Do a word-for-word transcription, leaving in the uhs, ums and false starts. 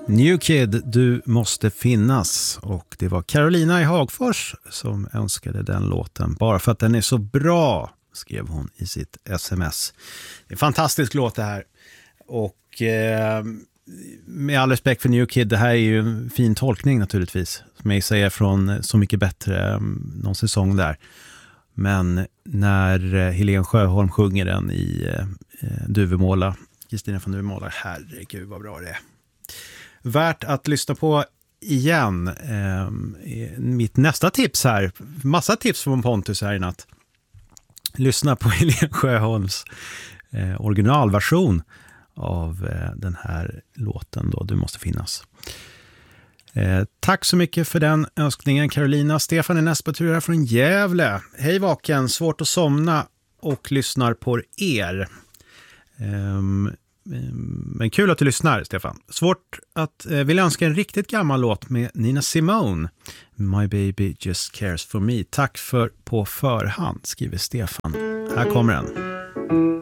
New Kid, du måste finnas. Och det var Carolina i Hagfors som önskade den låten. Bara för att den är så bra, skrev hon i sitt sms. Det är en fantastisk låt det här. Och eh, med all respekt för New Kid, det här är ju en fin tolkning naturligtvis. Som jag säger från Så mycket bättre, någon säsong där. Men när Helen Sjöholm sjunger den i eh, Duvemåla, Kristina från Duvemåla, herregud vad bra det är. Värt att lyssna på igen. Eh, mitt nästa tips här, massa tips från Pontus här i natt. Lyssna på Helen Sjöholms eh, originalversion av eh, den här låten då, Du måste finnas. Eh, tack så mycket för den önskningen, Carolina. Stefan är nästa på tur här från Gävle. Hej vaken, svårt att somna och lyssnar på er. Eh, Men kul att du lyssnar, Stefan. Svårt att eh, vill önska en riktigt gammal låt med Nina Simone. My baby just cares for me. Tack för på förhand, skriver Stefan. Här kommer den.